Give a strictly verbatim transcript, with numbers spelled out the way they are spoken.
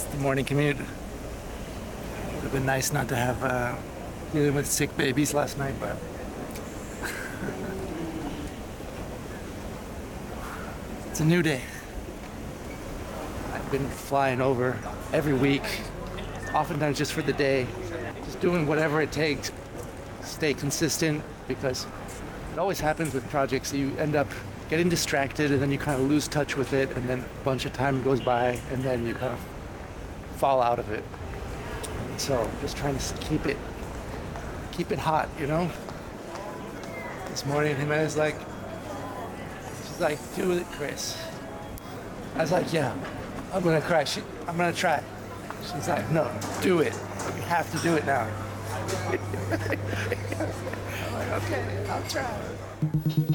the morning commute. Would have been nice not to have uh, dealing with sick babies last night, but it's a new day. I've been flying over every week, oftentimes just for the day, just doing whatever it takes, stay consistent, because it always happens with projects. You end up getting distracted and then you kind of lose touch with it, and then a bunch of time goes by and then you kind of fall out of it. And so just trying to keep it keep it hot, you know? This morning Jimenez like she's like, do it, Chris. I was like, yeah, I'm gonna cry. She, I'm gonna try. She's like, no, do it. You have to do it now. I'm like, okay, I'll try.